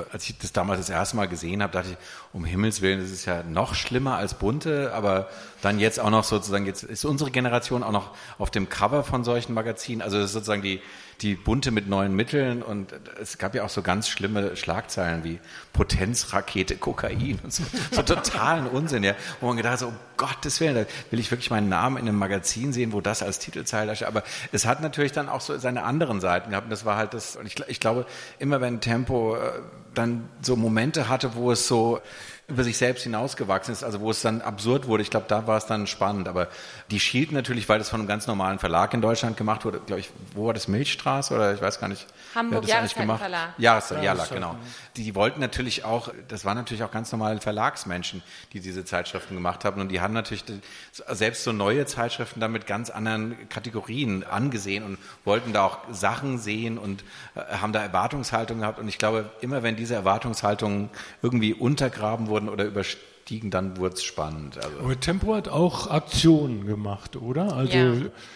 als ich das damals das erste Mal gesehen habe, dachte ich, um Himmels Willen, das ist ja noch schlimmer als Bunte, aber dann jetzt auch noch sozusagen, jetzt ist unsere Generation auch noch auf dem Cover von solchen Magazinen, also das ist sozusagen die Bunte mit neuen Mitteln und es gab ja auch so ganz schlimme Schlagzeilen wie Potenzrakete, Kokain und so totalen Unsinn, ja, wo man gedacht hat, so, um Gottes Willen, da will ich wirklich meinen Namen in einem Magazin sehen, wo das als Titelzeile steht, aber es hat natürlich dann auch so seine anderen Seiten gehabt und das war halt das, und ich glaube, immer wenn Tempo dann so Momente hatte, wo es so über sich selbst hinausgewachsen ist, also wo es dann absurd wurde. Ich glaube, da war es dann spannend. Aber die Schild natürlich, weil das von einem ganz normalen Verlag in Deutschland gemacht wurde, glaube ich, wo war das, Milchstraße oder ich weiß gar nicht. Hamburg, Jahreszeitenverlag. Jahreszeitenverlag, genau. Die wollten natürlich auch, das waren natürlich auch ganz normale Verlagsmenschen, die diese Zeitschriften gemacht haben und die haben natürlich selbst so neue Zeitschriften dann mit ganz anderen Kategorien angesehen und wollten da auch Sachen sehen und haben da Erwartungshaltungen gehabt und ich glaube, immer wenn diese Erwartungshaltungen irgendwie untergraben wurden oder überstiegen, dann wurde es spannend. Also. Aber Tempo hat auch Aktionen gemacht, oder? Also ja.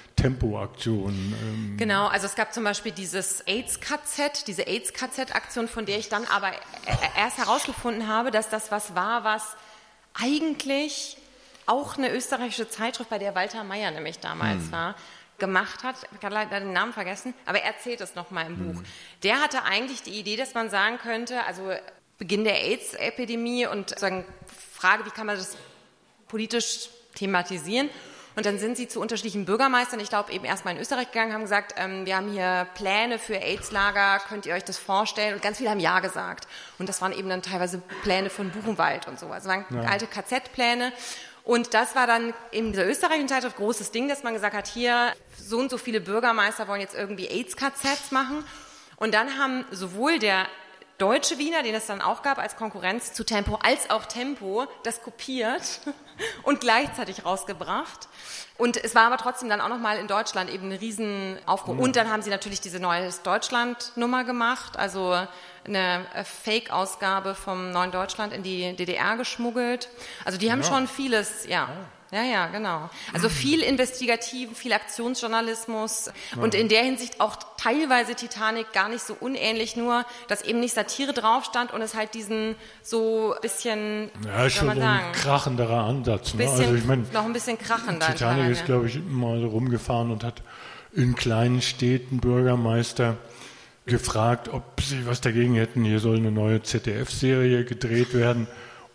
Tempo-Aktionen. Genau, also es gab zum Beispiel dieses AIDS-KZ, diese AIDS-KZ-Aktion, von der ich dann aber erst herausgefunden habe, dass das was war, was eigentlich auch eine österreichische Zeitschrift, bei der Walter Mayer nämlich damals war, gemacht hat. Ich habe leider den Namen vergessen, aber er erzählt es nochmal im Buch. Der hatte eigentlich die Idee, dass man sagen könnte, also Beginn der AIDS-Epidemie und sagen, Frage, wie kann man das politisch thematisieren? Und dann sind sie zu unterschiedlichen Bürgermeistern, ich glaube eben erstmal in Österreich gegangen, haben gesagt, wir haben hier Pläne für AIDS-Lager, könnt ihr euch das vorstellen? Und ganz viele haben Ja gesagt. Und das waren eben dann teilweise Pläne von Buchenwald und so. Also waren alte KZ-Pläne. Und das war dann in dieser österreichischen Zeitschrift großes Ding, dass man gesagt hat, hier so und so viele Bürgermeister wollen jetzt irgendwie AIDS-KZs machen. Und dann haben sowohl der deutsche Wiener, den es dann auch gab als Konkurrenz zu Tempo, als auch Tempo das kopiert und gleichzeitig rausgebracht. Und es war aber trotzdem dann auch nochmal in Deutschland eben ein Riesenaufruhr. Und dann haben sie natürlich diese Neues Deutschland-Nummer gemacht, also eine Fake-Ausgabe vom Neuen Deutschland in die DDR geschmuggelt. Also die haben schon vieles, Ja, genau. Also viel Investigativ, viel Aktionsjournalismus und in der Hinsicht auch teilweise Titanic gar nicht so unähnlich, nur dass eben nicht Satire drauf stand und es halt diesen so bisschen, ja, schon so ein krachenderer Ansatz. Ne? Bisschen, also ich meine, noch ein bisschen krachender. Titanic ist, glaube ich, mal so rumgefahren und hat in kleinen Städten Bürgermeister gefragt, ob sie was dagegen hätten, hier soll eine neue ZDF-Serie gedreht werden.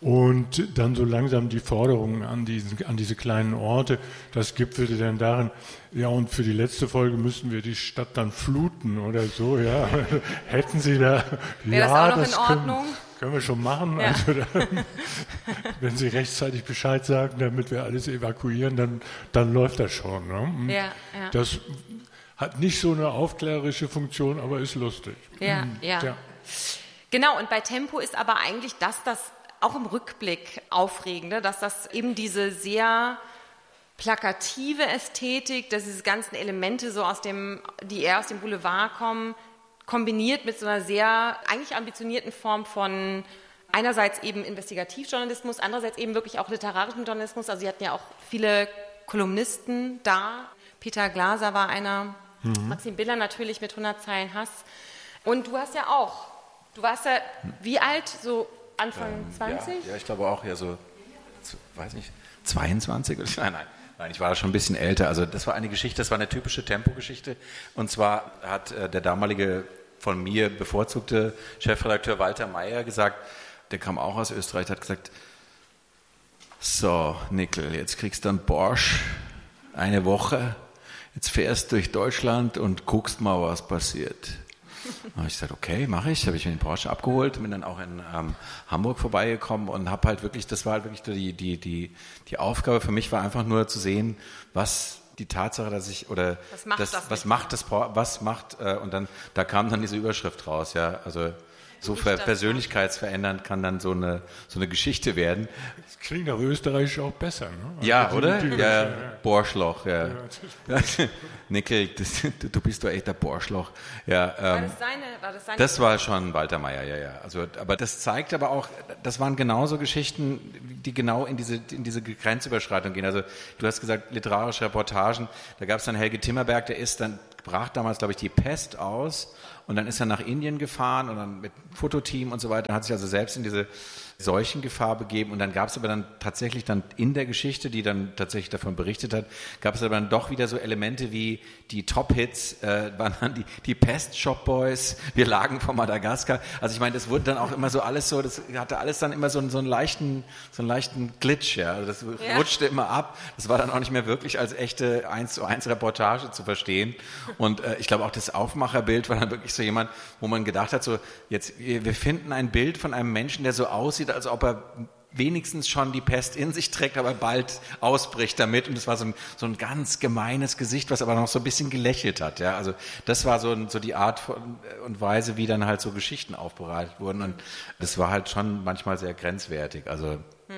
Und dann so langsam die Forderungen an diese kleinen Orte, das gipfelte dann darin, ja, und für die letzte Folge müssen wir die Stadt dann fluten oder so, ja. Hätten Sie da, wäre das auch noch in Ordnung? Können wir schon machen. Ja. Also wenn Sie rechtzeitig Bescheid sagen, damit wir alles evakuieren, dann läuft das schon. Ne? Ja. Das hat nicht so eine aufklärerische Funktion, aber ist lustig. Ja. Genau, und bei Tempo ist aber eigentlich das auch im Rückblick Aufregende, dass das eben diese sehr plakative Ästhetik, dass diese ganzen Elemente so die eher aus dem Boulevard kommen, kombiniert mit so einer sehr eigentlich ambitionierten Form von einerseits eben Investigativjournalismus, andererseits eben wirklich auch literarischen Journalismus. Also sie hatten ja auch viele Kolumnisten da. Peter Glaser war einer, Maxim Biller natürlich mit 100 Zeilen Hass. Und du warst ja wie alt, so Anfang 20? Ja, ich glaube auch, ja, so, weiß nicht, 22? Nein, ich war schon ein bisschen älter. Also das war eine Geschichte, das war eine typische Tempo-Geschichte. Und zwar hat der damalige von mir bevorzugte Chefredakteur Walter Mayer gesagt, der kam auch aus Österreich, der hat gesagt, so, Nickel, jetzt kriegst du einen Borsch, eine Woche, jetzt fährst durch Deutschland und guckst mal, was passiert. Da habe ich gesagt, okay, mache ich. Habe ich mir den Porsche abgeholt, bin dann auch in Hamburg vorbeigekommen und habe halt wirklich, das war halt wirklich die Aufgabe für mich war einfach nur zu sehen, was die Tatsache, dass ich und dann da kam dann diese Überschrift raus, ja, also so persönlichkeitsverändernd kann dann so eine Geschichte werden. Das klingt aber österreichisch auch besser, ne? Ja, also oder? Ja, Borschloch, ja. Nickel, du bist doch echt der Borschloch. Ja, war das seine? Das war schon Walter Mayer, ja. Also, aber das zeigt aber auch, das waren genauso Geschichten, die genau in diese Grenzüberschreitung gehen. Also du hast gesagt, literarische Reportagen, da gab es dann Helge Timmerberg, brach damals, glaube ich, die Pest aus und dann ist er nach Indien gefahren und dann mit Fototeam und so weiter, hat sich also selbst in diese Seuchengefahr begeben und dann gab es aber dann tatsächlich dann in der Geschichte, die dann tatsächlich davon berichtet hat, gab es aber dann doch wieder so Elemente wie die Top-Hits, waren dann die Pest Shop Boys, wir lagen vor Madagaskar. Also ich meine, das wurde dann auch immer so alles so, das hatte alles dann immer so einen leichten Glitch, ja. Also das rutschte immer ab. Das war dann auch nicht mehr wirklich als echte 1:1 Reportage zu verstehen. Und ich glaube auch das Aufmacherbild war dann wirklich so jemand, wo man gedacht hat, so jetzt wir finden ein Bild von einem Menschen, der so aussieht, als ob er wenigstens schon die Pest in sich trägt, aber bald ausbricht damit. Und es war so ein ganz gemeines Gesicht, was aber noch so ein bisschen gelächelt hat. Ja, also das war so die Art und Weise, wie dann halt so Geschichten aufbereitet wurden. Und das war halt schon manchmal sehr grenzwertig. Also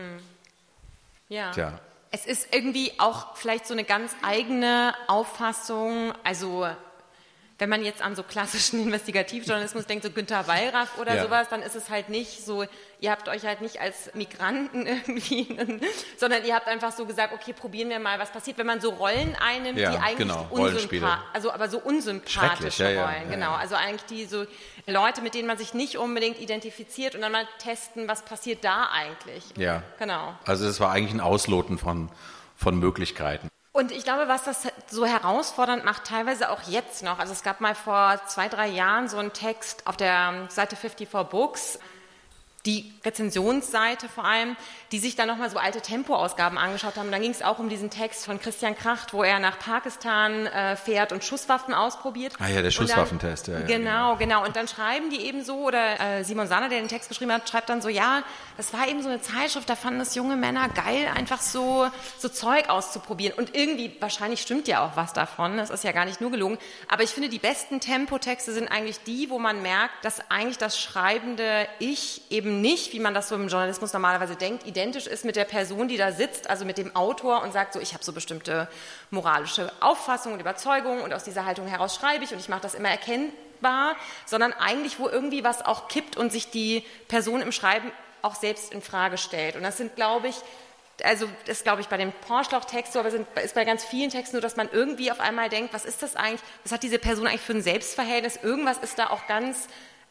ja. Tja. Es ist irgendwie auch vielleicht so eine ganz eigene Auffassung, also wenn man jetzt an so klassischen Investigativjournalismus denkt, so Günter Wallraff oder sowas, dann ist es halt nicht so, ihr habt euch halt nicht als Migranten irgendwie, sondern ihr habt einfach so gesagt, okay, probieren wir mal, was passiert, wenn man so Rollen einnimmt, die eigentlich aber so unsympathische Rollen, genau. Also eigentlich die so Leute, mit denen man sich nicht unbedingt identifiziert und dann mal testen, was passiert da eigentlich. Ja, genau. Also es war eigentlich ein Ausloten von Möglichkeiten. Und ich glaube, was das so herausfordernd macht, teilweise auch jetzt noch, also es gab mal vor 2-3 Jahren so einen Text auf der Seite 54 Books, die Rezensionsseite vor allem, die sich dann nochmal so alte Tempo-Ausgaben angeschaut haben. Und dann ging es auch um diesen Text von Christian Kracht, wo er nach Pakistan fährt und Schusswaffen ausprobiert. Ah ja, der Schusswaffentest. Genau. Und dann schreiben die eben so, oder Simon Sanner, der den Text geschrieben hat, schreibt dann so, ja, das war eben so eine Zeitschrift, da fanden es junge Männer geil, einfach so Zeug auszuprobieren. Und irgendwie, wahrscheinlich stimmt ja auch was davon, das ist ja gar nicht nur gelogen. Aber ich finde, die besten Tempotexte sind eigentlich die, wo man merkt, dass eigentlich das schreibende Ich eben nicht, wie man das so im Journalismus normalerweise denkt, identisch ist mit der Person, die da sitzt, also mit dem Autor und sagt so, ich habe so bestimmte moralische Auffassungen und Überzeugungen und aus dieser Haltung heraus schreibe ich und ich mache das immer erkennbar, sondern eigentlich, wo irgendwie was auch kippt und sich die Person im Schreiben auch selbst in Frage stellt. Und das sind, glaube ich, bei dem Porschloch-Text so, aber ist bei ganz vielen Texten so, dass man irgendwie auf einmal denkt, was ist das eigentlich, was hat diese Person eigentlich für ein Selbstverhältnis? Irgendwas ist da auch ganz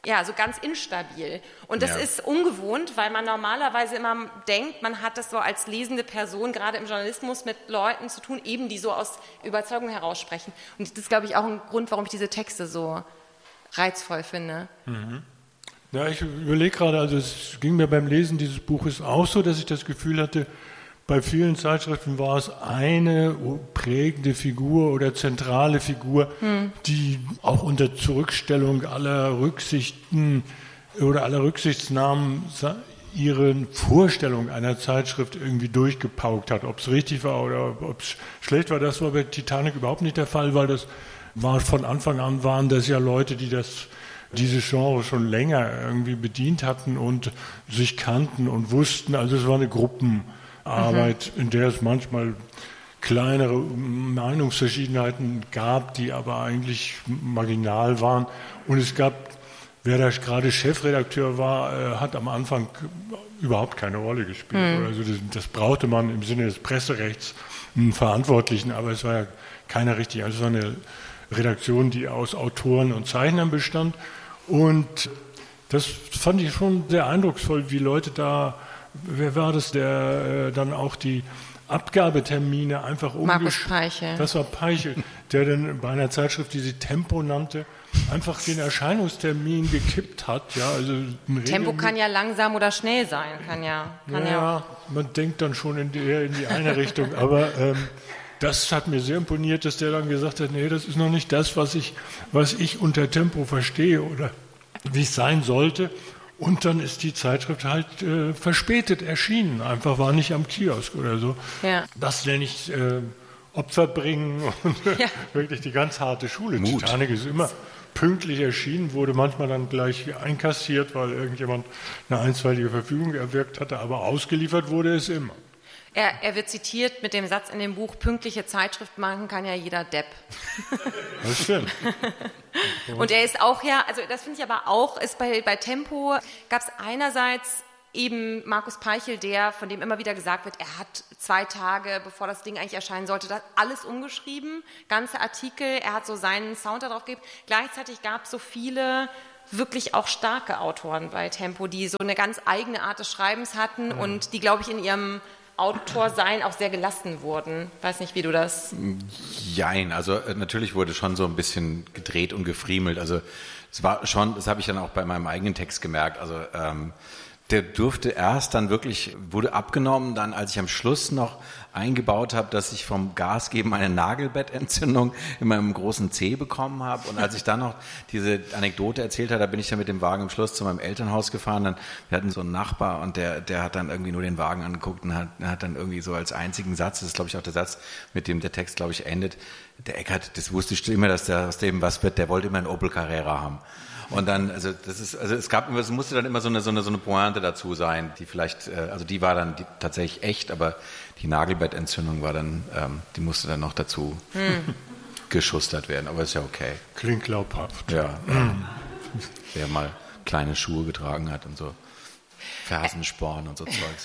instabil. Und das ist ungewohnt, weil man normalerweise immer denkt, man hat das so als lesende Person, gerade im Journalismus, mit Leuten zu tun, eben die so aus Überzeugung heraussprechen. Und das ist, glaube ich, auch ein Grund, warum ich diese Texte so reizvoll finde. Mhm. Ja, ich überlege gerade, also es ging mir beim Lesen dieses Buches auch so, dass ich das Gefühl hatte, bei vielen Zeitschriften war es eine prägende Figur oder zentrale Figur, die auch unter Zurückstellung aller Rücksichten oder aller Rücksichtsnahmen ihre Vorstellung einer Zeitschrift irgendwie durchgepaukt hat. Ob es richtig war oder ob es schlecht war, das war bei Titanic überhaupt nicht der Fall, weil das war von Anfang an, waren das ja Leute, die diese Genre schon länger irgendwie bedient hatten und sich kannten und wussten. Also es war eine Gruppenarbeit, in der es manchmal kleinere Meinungsverschiedenheiten gab, die aber eigentlich marginal waren. Und es gab, wer da gerade Chefredakteur war, hat am Anfang überhaupt keine Rolle gespielt. Also das brauchte man im Sinne des Presserechts einen Verantwortlichen, aber es war ja keiner richtig. Also es war eine Redaktion, die aus Autoren und Zeichnern bestand. Und das fand ich schon sehr eindrucksvoll, wie Leute da, wer war das, der dann auch die Abgabetermine einfach Markus Peichel. Das war Peichel, der dann bei einer Zeitschrift, die sie Tempo nannte, einfach den Erscheinungstermin gekippt hat. Ja, also Tempo kann ja langsam oder schnell sein, kann ja. Man denkt dann schon in die eine Richtung, aber das hat mir sehr imponiert, dass der dann gesagt hat, nee, das ist noch nicht das, was ich unter Tempo verstehe oder wie es sein sollte. Und dann ist die Zeitschrift halt verspätet erschienen, einfach war nicht am Kiosk oder so. Ja. Das nenne ich Opfer bringen und wirklich die ganz harte Schule. Mut. Titanic ist immer pünktlich erschienen, wurde manchmal dann gleich einkassiert, weil irgendjemand eine einstweilige Verfügung erwirkt hatte, aber ausgeliefert wurde es immer. Er wird zitiert mit dem Satz in dem Buch, pünktliche Zeitschrift machen kann ja jeder Depp. Das stimmt. Und er ist auch also das finde ich aber auch, ist bei Tempo gab es einerseits eben Markus Peichel, von dem immer wieder gesagt wird, er hat 2 Tage, bevor das Ding eigentlich erscheinen sollte, das alles umgeschrieben, ganze Artikel, er hat so seinen Sound darauf gegeben. Gleichzeitig gab es so viele wirklich auch starke Autoren bei Tempo, die so eine ganz eigene Art des Schreibens hatten und die, glaube ich, in ihrem Autorsein auch sehr gelassen wurden. Weiß nicht, wie du das... Jein, also natürlich wurde schon so ein bisschen gedreht und gefriemelt. Also es war schon, das habe ich dann auch bei meinem eigenen Text gemerkt, also der durfte erst dann wirklich, wurde abgenommen, dann als ich am Schluss noch eingebaut habe, dass ich vom Gasgeben eine Nagelbettentzündung in meinem großen Zeh bekommen habe. Und als ich dann noch diese Anekdote erzählt habe, da bin ich dann mit dem Wagen am Schluss zu meinem Elternhaus gefahren. Wir hatten so einen Nachbar und der hat dann irgendwie nur den Wagen angeguckt und hat dann irgendwie so als einzigen Satz, das ist glaube ich auch der Satz, mit dem der Text glaube ich endet, der Eckart, das wusste ich immer, dass der aus dem was wird, der wollte immer einen Opel Carrera haben. Und dann, es musste dann immer so eine Pointe dazu sein, die vielleicht, also die war dann tatsächlich echt, aber die Nagelbettentzündung war dann, die musste dann noch dazu geschustert werden, aber ist ja okay. Klingt glaubhaft. Ja. Wer mal kleine Schuhe getragen hat und so Fersensporn und so Zeugs.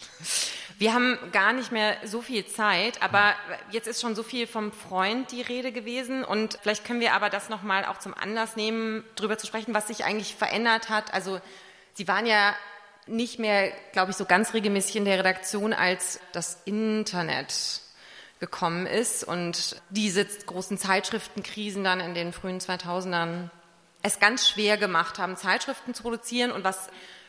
Wir haben gar nicht mehr so viel Zeit, aber jetzt ist schon so viel vom Freund die Rede gewesen und vielleicht können wir aber das nochmal auch zum Anlass nehmen, darüber zu sprechen, was sich eigentlich verändert hat. Also Sie waren ja nicht mehr, glaube ich, so ganz regelmäßig in der Redaktion, als das Internet gekommen ist und diese großen Zeitschriftenkrisen dann in den frühen 2000ern es ganz schwer gemacht haben, Zeitschriften zu produzieren und was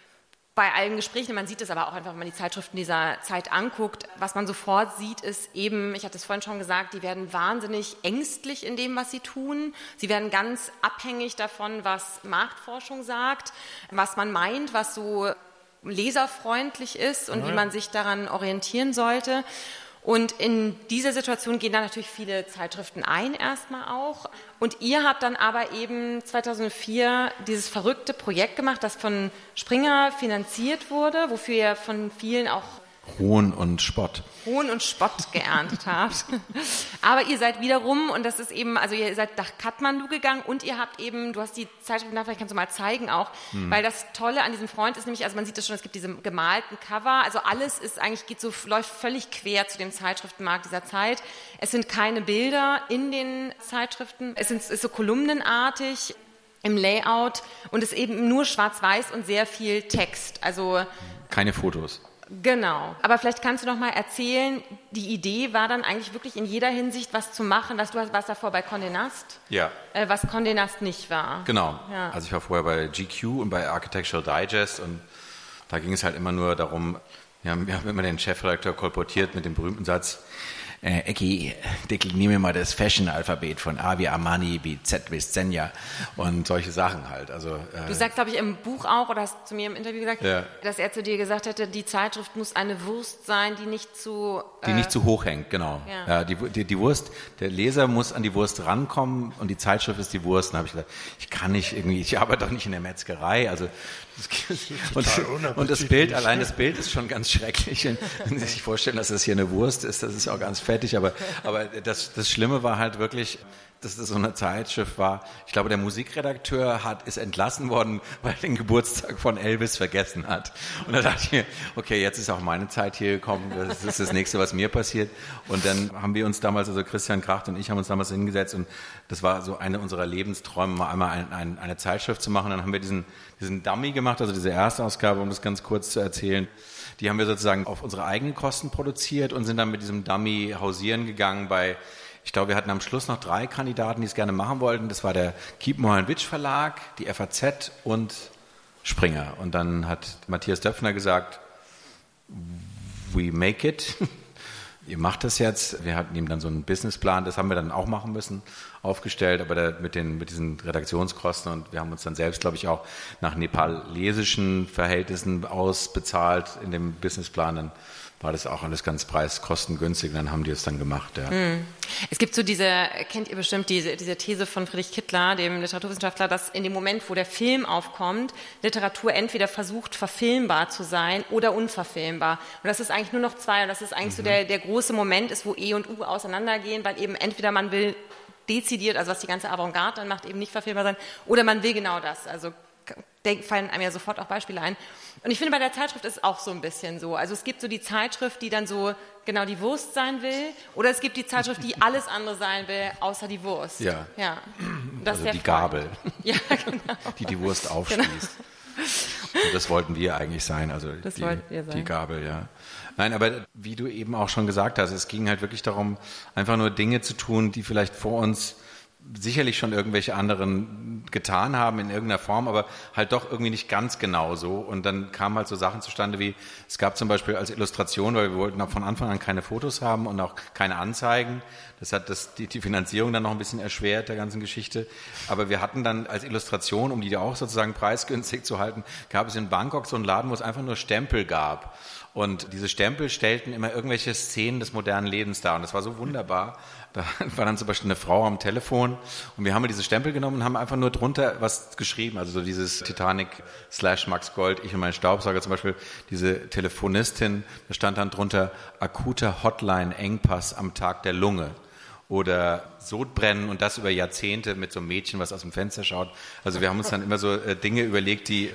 bei allen Gesprächen, man sieht es aber auch einfach, wenn man die Zeitschriften dieser Zeit anguckt, was man sofort sieht, ist eben, ich hatte es vorhin schon gesagt, die werden wahnsinnig ängstlich in dem, was sie tun. Sie werden ganz abhängig davon, was Marktforschung sagt, was man meint, was so leserfreundlich ist und wie man sich daran orientieren sollte. Und in dieser Situation gehen da natürlich viele Zeitschriften ein, erstmal auch. Und ihr habt dann aber eben 2004 dieses verrückte Projekt gemacht, das von Springer finanziert wurde, wofür ihr von vielen auch Hohn und Spott geerntet habt. Aber ihr seid wiederum, und das ist eben, also ihr seid nach Kathmandu gegangen und ihr habt eben, du hast die Zeitschrift, vielleicht kannst du mal zeigen auch, weil das Tolle an diesem Freund ist nämlich, also man sieht das schon, es gibt diese gemalten Cover, also alles ist eigentlich, läuft völlig quer zu dem Zeitschriftenmarkt dieser Zeit. Es sind keine Bilder in den Zeitschriften, es ist so kolumnenartig im Layout und es ist eben nur schwarz-weiß und sehr viel Text, also keine Fotos. Genau. Aber vielleicht kannst du noch mal erzählen, die Idee war dann eigentlich wirklich in jeder Hinsicht was zu machen, du warst davor bei Condé Nast, ja. Was Condé Nast nicht war. Genau. Ja. Also ich war vorher bei GQ und bei Architectural Digest und da ging es halt immer nur darum, wir haben immer den Chefredakteur kolportiert mit dem berühmten Satz, Ecki, dekliniere mir mal das Fashion-Alphabet von A wie Armani, wie Z wie Zegna und solche Sachen halt. Also, du sagst, glaube ich, im Buch auch, oder hast zu mir im Interview gesagt, dass er zu dir gesagt hätte, die Zeitschrift muss eine Wurst sein, die nicht zu hoch hängt, genau. Ja. Die Wurst, der Leser muss an die Wurst rankommen und die Zeitschrift ist die Wurst. Und habe ich gesagt, ich arbeite doch nicht in der Metzgerei, also und das Bild ist schon ganz schrecklich. Wenn Sie sich vorstellen, dass das hier eine Wurst ist, das ist auch ganz fettig. Aber das Schlimme war halt wirklich, dass das so eine Zeitschrift war. Ich glaube, der Musikredakteur ist entlassen worden, weil er den Geburtstag von Elvis vergessen hat. Und da dachte ich mir, okay, jetzt ist auch meine Zeit hier gekommen. Das ist das Nächste, was mir passiert. Und dann haben wir uns damals, also Christian Kracht und ich haben uns damals hingesetzt und das war so eine unserer Lebensträume, mal einmal eine Zeitschrift zu machen. Dann haben wir diesen Dummy gemacht, also diese erste Ausgabe, um das ganz kurz zu erzählen. Die haben wir sozusagen auf unsere eigenen Kosten produziert und sind dann mit diesem Dummy hausieren gegangen ich glaube, wir hatten am Schluss noch 3 Kandidaten, die es gerne machen wollten. Das war der Kiepenheuer & Witsch Verlag, die FAZ und Springer. Und dann hat Matthias Döpfner gesagt, we make it. Ihr macht das jetzt. Wir hatten ihm dann so einen Businessplan, das haben wir dann auch machen müssen, aufgestellt, aber mit diesen Redaktionskosten und wir haben uns dann selbst, glaube ich, auch nach nepalesischen Verhältnissen ausbezahlt in dem Businessplan. Dann war das auch alles ganz preiskostengünstig und dann haben die es dann gemacht. Ja. Es gibt so kennt ihr bestimmt diese These von Friedrich Kittler, dem Literaturwissenschaftler, dass in dem Moment, wo der Film aufkommt, Literatur entweder versucht, verfilmbar zu sein oder unverfilmbar. Und das ist eigentlich nur noch 2 und das ist eigentlich so der große Moment ist, wo E und U auseinandergehen, weil eben entweder man will dezidiert, also was die ganze Avantgarde dann macht, eben nicht verfilmbar sein, oder man will genau das, also fallen einem ja sofort auch Beispiele ein. Und ich finde, bei der Zeitschrift ist es auch so ein bisschen so. Also es gibt so die Zeitschrift, die dann so genau die Wurst sein will, oder es gibt die Zeitschrift, die alles andere sein will, außer die Wurst. Ja. Das also die Gabel, ja, genau. die Wurst aufschließt. Genau. Und das wollten wir eigentlich sein, also die Gabel, ja. Nein, aber wie du eben auch schon gesagt hast, es ging halt wirklich darum, einfach nur Dinge zu tun, die vielleicht vor uns sicherlich schon irgendwelche anderen getan haben in irgendeiner Form, aber halt doch irgendwie nicht ganz genau so. Und dann kamen halt so Sachen zustande wie, es gab zum Beispiel als Illustration, weil wir wollten auch von Anfang an keine Fotos haben und auch keine Anzeigen. Das hat die Finanzierung dann noch ein bisschen erschwert, der ganzen Geschichte. Aber wir hatten dann als Illustration, um die auch sozusagen preisgünstig zu halten, gab es in Bangkok so einen Laden, wo es einfach nur Stempel gab. Und diese Stempel stellten immer irgendwelche Szenen des modernen Lebens dar. Und das war so wunderbar. Da war dann zum Beispiel eine Frau am Telefon und wir haben diese Stempel genommen und haben einfach nur drunter was geschrieben. Also so dieses Titanic / Max Gold, ich und mein Staubsauger zum Beispiel, diese Telefonistin, da stand dann drunter akuter Hotline-Engpass am Tag der Lunge. Oder Sodbrennen und das über Jahrzehnte mit so einem Mädchen, was aus dem Fenster schaut. Also wir haben uns dann immer so Dinge überlegt, die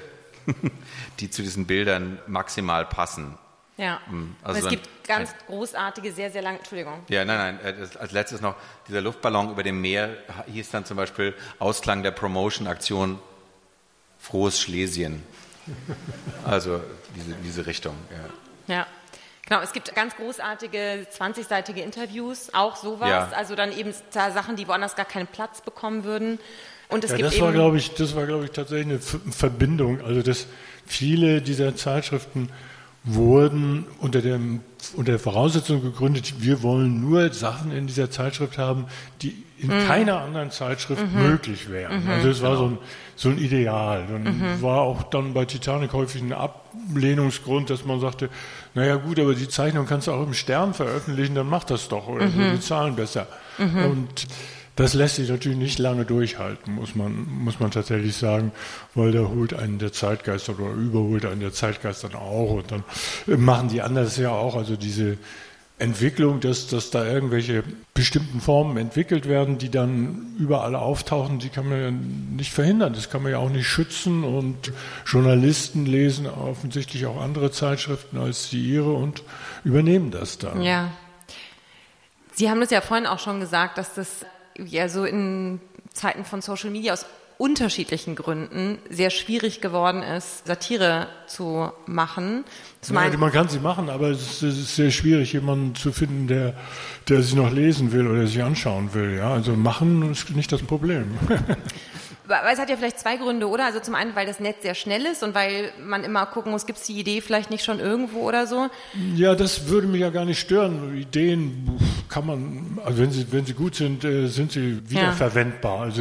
zu diesen Bildern maximal passen. Ja, also es gibt ganz großartige, sehr, sehr lange, Entschuldigung. Ja, nein, als letztes noch, dieser Luftballon über dem Meer hieß dann zum Beispiel Ausklang der Promotion-Aktion Frohes Schlesien. Also diese Richtung, ja. Genau, es gibt ganz großartige 20-seitige Interviews, auch sowas, also dann eben Sachen, die woanders gar keinen Platz bekommen würden. Und es gibt das war, glaube ich, tatsächlich eine Verbindung, also dass viele dieser Zeitschriften wurden unter der Voraussetzung gegründet, wir wollen nur Sachen in dieser Zeitschrift haben, die in keiner anderen Zeitschrift möglich wären. Also es war so ein Ideal. Dann war auch dann bei Titanic häufig ein Ablehnungsgrund, dass man sagte, naja gut, aber die Zeichnung kannst du auch im Stern veröffentlichen, dann mach das doch, oder so, die Zahlen besser. Und das lässt sich natürlich nicht lange durchhalten, muss man tatsächlich sagen, weil da holt einen der Zeitgeist oder überholt einen der Zeitgeist dann auch. Und dann machen die anderen das ja auch. Also diese Entwicklung, dass da irgendwelche bestimmten Formen entwickelt werden, die dann überall auftauchen, die kann man ja nicht verhindern. Das kann man ja auch nicht schützen. Und Journalisten lesen offensichtlich auch andere Zeitschriften als die ihre und übernehmen das dann. Ja. Sie haben das ja vorhin auch schon gesagt, dass das ja so in Zeiten von Social Media aus unterschiedlichen Gründen sehr schwierig geworden ist, Satire zu machen. Man kann sie machen, aber es ist sehr schwierig, jemanden zu finden, der sie noch lesen will oder sich anschauen will. Ja? Also machen ist nicht das Problem. Aber es hat ja vielleicht zwei Gründe, oder? Also zum einen, weil das Netz sehr schnell ist und weil man immer gucken muss, gibt es die Idee vielleicht nicht schon irgendwo oder so? Ja, das würde mich ja gar nicht stören. Ideen kann man, also wenn sie gut sind, sind sie wiederverwendbar. Also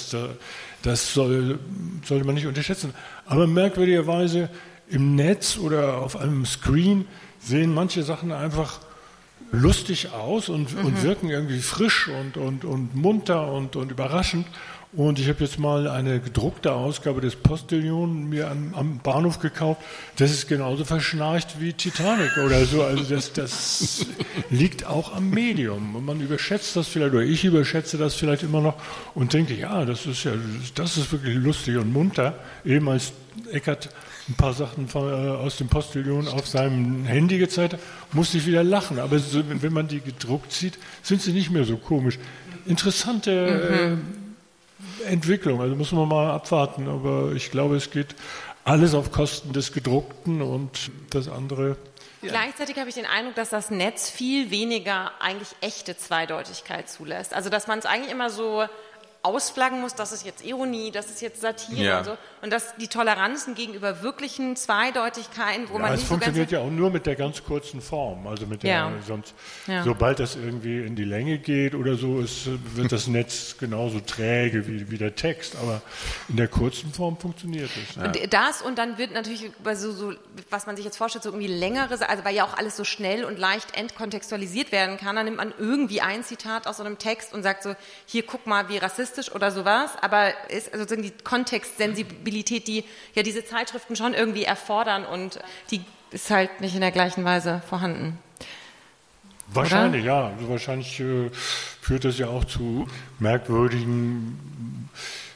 das sollte man nicht unterschätzen. Aber merkwürdigerweise im Netz oder auf einem Screen sehen manche Sachen einfach lustig aus und wirken irgendwie frisch und munter und überraschend. Und ich habe jetzt mal eine gedruckte Ausgabe des Postillon mir am Bahnhof gekauft. Das ist genauso verschnarcht wie Titanic oder so. Also das liegt auch am Medium. Und man überschätzt das vielleicht, oder ich überschätze das vielleicht immer noch und denke, ja, das ist wirklich lustig und munter. Eben als Eckart ein paar Sachen aus dem Postillon auf seinem Handy gezeigt hat, musste ich wieder lachen. Aber wenn man die gedruckt sieht, sind sie nicht mehr so komisch. Interessante Entwicklung, also muss man mal abwarten, aber ich glaube, es geht alles auf Kosten des Gedruckten und das andere. Ja. Gleichzeitig habe ich den Eindruck, dass das Netz viel weniger eigentlich echte Zweideutigkeit zulässt. Also dass man es eigentlich immer so ausflaggen muss, das ist jetzt Ironie, das ist jetzt Satire und so. Und dass die Toleranzen gegenüber wirklichen Zweideutigkeiten, wo man nicht so funktioniert ja auch nur mit der ganz kurzen Form. Also mit der, sobald das irgendwie in die Länge geht oder so, wird das Netz genauso träge wie der Text. Aber in der kurzen Form funktioniert es. Ja. Und dann wird natürlich so, was man sich jetzt vorstellt, so irgendwie längere, also weil ja auch alles so schnell und leicht entkontextualisiert werden kann, dann nimmt man irgendwie ein Zitat aus so einem Text und sagt so, hier guck mal, wie rassistisch oder sowas, aber ist also die Kontextsensibilität, die ja diese Zeitschriften schon irgendwie erfordern und die ist halt nicht in der gleichen Weise vorhanden. Wahrscheinlich, oder? Ja. Also wahrscheinlich führt das ja auch zu merkwürdigen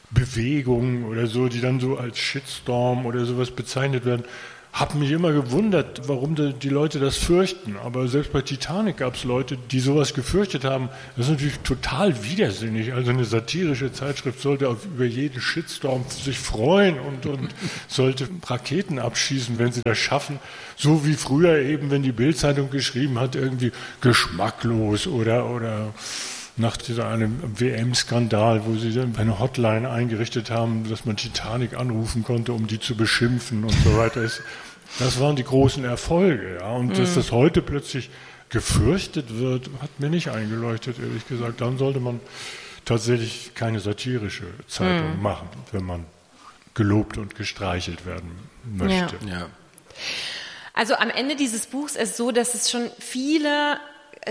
Bewegungen oder so, die dann so als Shitstorm oder sowas bezeichnet werden, habe mich immer gewundert, warum die Leute das fürchten. Aber selbst bei Titanic gab es Leute, die sowas gefürchtet haben. Das ist natürlich total widersinnig. Also eine satirische Zeitschrift sollte über jeden Shitstorm sich freuen und sollte Raketen abschießen, wenn sie das schaffen. So wie früher eben, wenn die Bild-Zeitung geschrieben hat, irgendwie geschmacklos oder nach einem WM-Skandal, wo sie dann eine Hotline eingerichtet haben, dass man Titanic anrufen konnte, um die zu beschimpfen und so weiter. Das waren die großen Erfolge. Ja. Und dass das heute plötzlich gefürchtet wird, hat mir nicht eingeleuchtet, ehrlich gesagt. Dann sollte man tatsächlich keine satirische Zeitung machen, wenn man gelobt und gestreichelt werden möchte. Ja. Also am Ende dieses Buchs ist so, dass es schon viele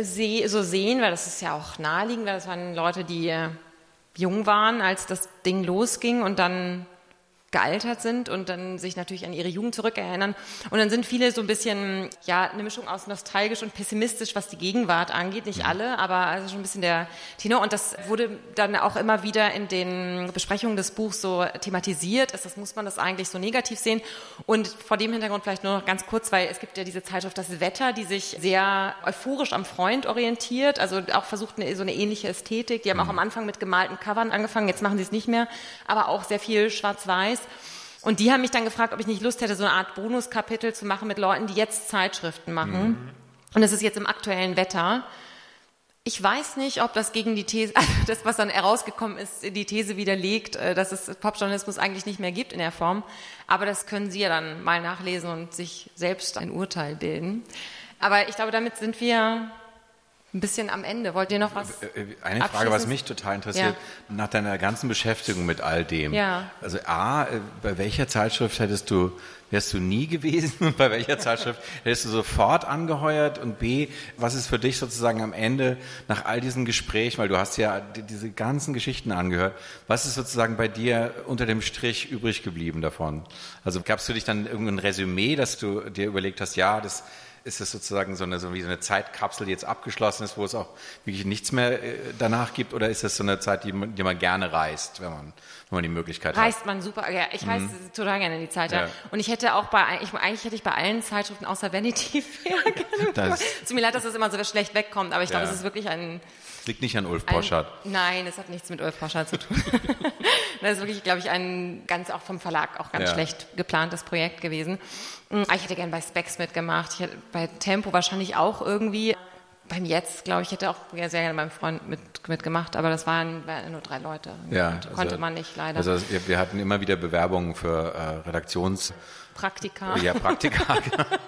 so sehen, weil das ist ja auch naheliegend, weil das waren Leute, die jung waren, als das Ding losging und dann gealtert sind und dann sich natürlich an ihre Jugend zurückerinnern. Und dann sind viele so ein bisschen, ja, eine Mischung aus nostalgisch und pessimistisch, was die Gegenwart angeht. Nicht alle, aber also schon ein bisschen der Tenor. Und das wurde dann auch immer wieder in den Besprechungen des Buchs so thematisiert. Muss man das eigentlich so negativ sehen? Und vor dem Hintergrund vielleicht nur noch ganz kurz, weil es gibt ja diese Zeitschrift Das Wetter, die sich sehr euphorisch am Freund orientiert, also auch versucht so eine ähnliche Ästhetik. Die haben auch am Anfang mit gemalten Covern angefangen, jetzt machen sie es nicht mehr, aber auch sehr viel schwarz-weiß. Und die haben mich dann gefragt, ob ich nicht Lust hätte, so eine Art Bonuskapitel zu machen mit Leuten, die jetzt Zeitschriften machen. Und das ist jetzt im aktuellen Wetter. Ich weiß nicht, ob das gegen die These, also das, was dann herausgekommen ist, die These widerlegt, dass es Popjournalismus eigentlich nicht mehr gibt in der Form. Aber das können Sie ja dann mal nachlesen und sich selbst ein Urteil bilden. Aber ich glaube, damit sind wir ein bisschen am Ende. Wollt ihr noch was? Eine Frage, was mich total interessiert, nach deiner ganzen Beschäftigung mit all dem. Ja. Also A, bei welcher Zeitschrift wärst du nie gewesen und bei welcher Zeitschrift hättest du sofort angeheuert? Und B, was ist für dich sozusagen am Ende nach all diesen Gesprächen, weil du hast ja diese ganzen Geschichten angehört, was ist sozusagen bei dir unter dem Strich übrig geblieben davon? Also gab es für dich dann irgendein Resümee, dass du dir überlegt hast, ja, ist es sozusagen so eine Zeitkapsel, die jetzt abgeschlossen ist, wo es auch wirklich nichts mehr danach gibt? Oder ist das so eine Zeit, die man gerne reist, wenn man die Möglichkeit hat? Reist man super, ja, ich reise total gerne in die Zeit. Ja. Und ich hätte auch eigentlich hätte ich bei allen Zeitschriften außer Vanity Fair gerne. Tut mir leid, dass das immer so schlecht wegkommt, aber ich glaube, es ist wirklich Es liegt nicht an Ulf Poschardt. Nein, es hat nichts mit Ulf Poschardt zu tun. Das ist wirklich, glaube ich, auch vom Verlag auch ganz schlecht geplantes Projekt gewesen. Ich hätte gerne bei Specs mitgemacht. Ich hätte bei Tempo wahrscheinlich auch irgendwie. Beim Jetzt, glaube ich, hätte auch sehr gerne meinem Freund mitgemacht, aber das waren nur 3 Leute. Ja, konnte man nicht, leider. Also wir hatten immer wieder Bewerbungen für Praktika. Ja, Praktika.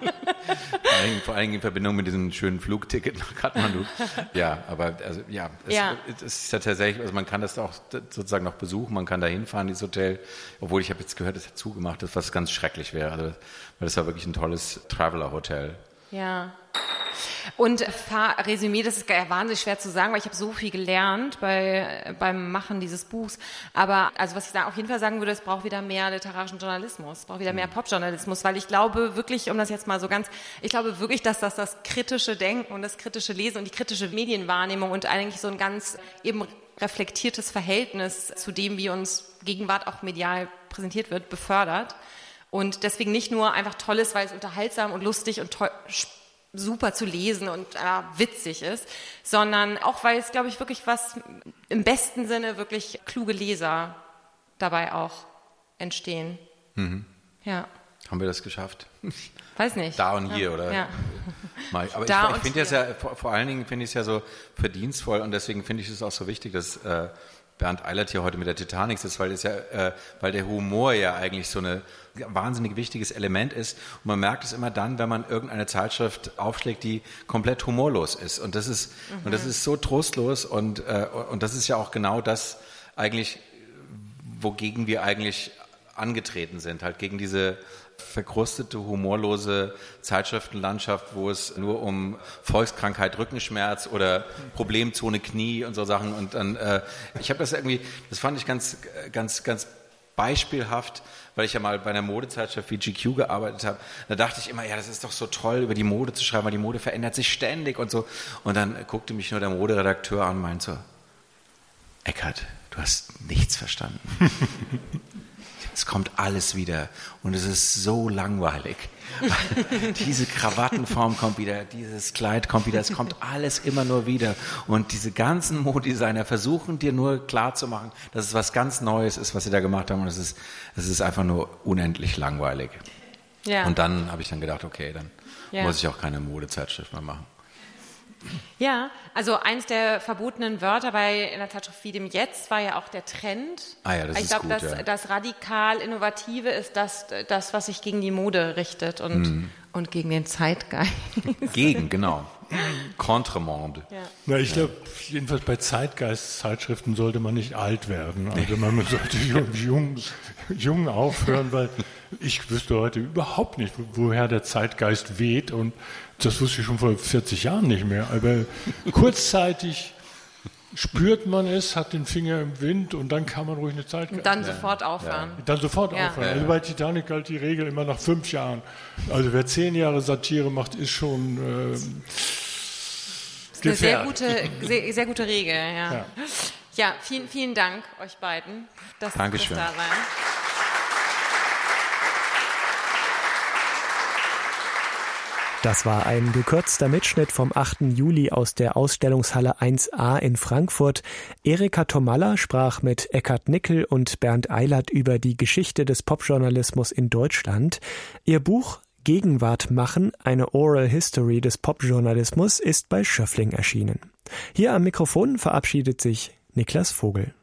Vor allem in Verbindung mit diesem schönen Flugticket nach Kathmandu. Ja, aber also es ist ja tatsächlich, also man kann das auch sozusagen noch besuchen, man kann da hinfahren, dieses Hotel, obwohl ich habe jetzt gehört, es hat zugemacht, das was ganz schrecklich wäre, also, weil das war wirklich ein tolles Traveler-Hotel. Ja. Und Resümee, das ist wahnsinnig schwer zu sagen, weil ich habe so viel gelernt beim Machen dieses Buchs. Aber also was ich auf jeden Fall sagen würde, es braucht wieder mehr literarischen Journalismus, es braucht wieder mehr Popjournalismus, weil ich glaube wirklich, ich glaube wirklich, dass das kritische Denken und das kritische Lesen und die kritische Medienwahrnehmung und eigentlich so ein ganz eben reflektiertes Verhältnis zu dem, wie uns Gegenwart auch medial präsentiert wird, befördert. Und deswegen nicht nur einfach toll ist, weil es unterhaltsam und lustig und super zu lesen und witzig ist, sondern auch, weil es, glaube ich, wirklich was im besten Sinne wirklich kluge Leser dabei auch entstehen. Mhm. Ja. Haben wir das geschafft? Weiß nicht. Da und hier, oder? Ja. Aber ich finde das ja, vor allen Dingen finde ich es ja so verdienstvoll und deswegen finde ich es auch so wichtig, dass Bernd Eilert hier heute mit der Titanic sitzt, weil der Humor ja eigentlich so ein wahnsinnig wichtiges Element ist. Und man merkt es immer dann, wenn man irgendeine Zeitschrift aufschlägt, die komplett humorlos ist. Und das ist so trostlos und das ist ja auch genau das eigentlich, wogegen wir eigentlich angetreten sind, halt gegen diese verkrustete, humorlose Zeitschriftenlandschaft, wo es nur um Volkskrankheit, Rückenschmerz oder Problemzone Knie und so Sachen und dann, ich habe das fand ich ganz beispielhaft, weil ich ja mal bei einer Modezeitschrift wie GQ gearbeitet habe, da dachte ich immer, ja, das ist doch so toll, über die Mode zu schreiben, weil die Mode verändert sich ständig und so und dann guckte mich nur der Moderedakteur an und meinte so, Eckhard, du hast nichts verstanden. Es kommt alles wieder und es ist so langweilig. Diese Krawattenform kommt wieder, dieses Kleid kommt wieder, es kommt alles immer nur wieder. Und diese ganzen Modedesigner versuchen dir nur klarzumachen, dass es was ganz Neues ist, was sie da gemacht haben. Und es ist einfach nur unendlich langweilig. Ja. Und dann habe ich dann gedacht, okay, dann muss ich auch keine Modezeitschrift mehr machen. Ja, also eins der verbotenen Wörter bei einer Zeitschrift wie dem Jetzt war ja auch der Trend. Ah ja, das ich ist glaube, gut, das radikal Innovative ist das, was sich gegen die Mode richtet und gegen den Zeitgeist. Genau. Contremonde. Ja. Na, ich glaube, jedenfalls bei Zeitgeist-Zeitschriften sollte man nicht alt werden. Also man sollte jung aufhören, weil ich wüsste heute überhaupt nicht, woher der Zeitgeist weht, und das wusste ich schon vor 40 Jahren nicht mehr. Aber kurzzeitig spürt man es, hat den Finger im Wind und dann kann man ruhig eine Zeit. Und dann sofort aufhören. Ja. Dann sofort aufhören. Also bei Titanic galt die Regel immer nach 5 Jahren. Also wer 10 Jahre Satire macht, ist schon gefährdet. Eine sehr gute Regel, ja. Ja, vielen, vielen Dank euch beiden. Dankeschön. Das da sein. Das war ein gekürzter Mitschnitt vom 8. Juli aus der Ausstellungshalle 1a in Frankfurt. Erika Tomalla sprach mit Eckhard Nickel und Bernd Eilert über die Geschichte des Popjournalismus in Deutschland. Ihr Buch Gegenwart machen, eine Oral History des Popjournalismus ist bei Schöffling erschienen. Hier am Mikrofon verabschiedet sich Niklas Vogel.